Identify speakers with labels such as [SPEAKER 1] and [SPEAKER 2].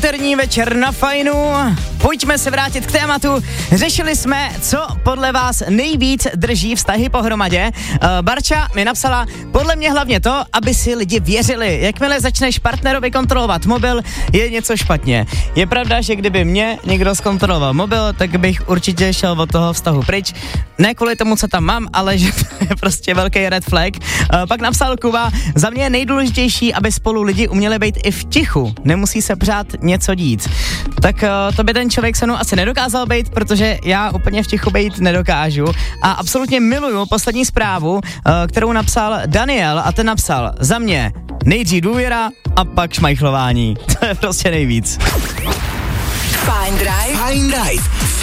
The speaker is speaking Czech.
[SPEAKER 1] Úterní večer na Fajnu. Pojďme se vrátit k tématu. Řešili jsme, co podle vás nejvíc drží vztahy pohromadě. Barča mi napsala, podle mě hlavně to, aby si lidi věřili. Jakmile začneš partnerovi kontrolovat mobil, je něco špatně. Je pravda, že kdyby mě někdo zkontroloval mobil, tak bych určitě šel od toho vztahu pryč. Ne kvůli tomu, co tam mám, ale že to je prostě velký red flag. Pak napsal Kuba, za mě je nejdůležitější, aby spolu lidi uměli být i v tichu. Nemusí se pořád něco dít. Tak to by ten člověk se mnou asi nedokázal být, protože já úplně v tichu být nedokážu. A absolutně miluju poslední zprávu, kterou napsal Daniel, a ten napsal, za mě nejdřív důvěra a pak šmajchlování. To je prostě nejvíc.
[SPEAKER 2] Fajn Drive.